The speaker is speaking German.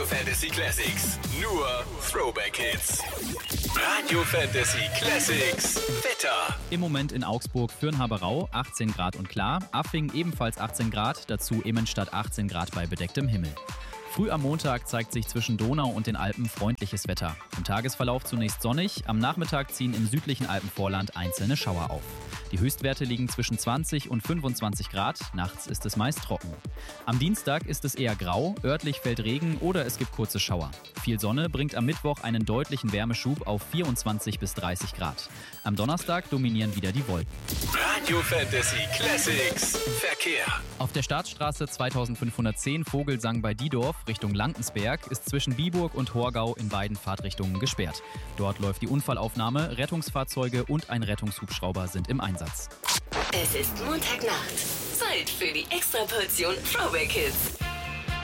Fantasy Classics. Nur Throwback Hits. Radio Fantasy Classics. Wetter. Im Moment in Augsburg Fürnhaberau 18 Grad und klar. Affing ebenfalls 18 Grad. Dazu Immenstadt 18 Grad bei bedecktem Himmel. Früh am Montag zeigt sich zwischen Donau und den Alpen freundliches Wetter. Im Tagesverlauf zunächst sonnig. Am Nachmittag ziehen im südlichen Alpenvorland einzelne Schauer auf. Die Höchstwerte liegen zwischen 20 und 25 Grad. Nachts ist es meist trocken. Am Dienstag ist es eher grau, örtlich fällt Regen oder es gibt kurze Schauer. Viel Sonne bringt am Mittwoch einen deutlichen Wärmeschub auf 24 bis 30 Grad. Am Donnerstag dominieren wieder die Wolken. Radio Fantasy Classics. Verkehr. Auf der Staatsstraße 2510 Vogelsang bei Diedorf Richtung Landensberg ist zwischen Biburg und Horgau in beiden Fahrtrichtungen gesperrt. Dort läuft die Unfallaufnahme, Rettungsfahrzeuge und ein Rettungshubschrauber sind im Einsatz. Es ist Montagnacht. Zeit für die Extraportion Throwback Hits.